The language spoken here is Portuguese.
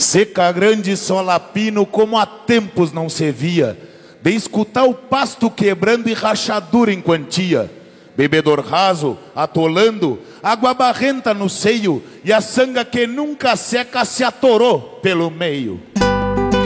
Seca grande solapino como há tempos não se via, de escutar o pasto quebrando e rachadura em quantia. Bebedor raso, atolando, água barrenta no seio, e a sanga que nunca seca se atorou pelo meio.